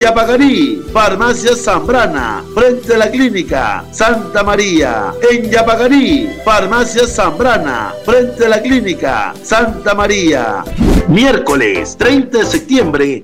Yapacari, Farmacia Zambrana, frente a la Clínica Santa María. En Yapacari, Farmacia Zambrana, frente a la Clínica Santa María. Miércoles 30 de septiembre,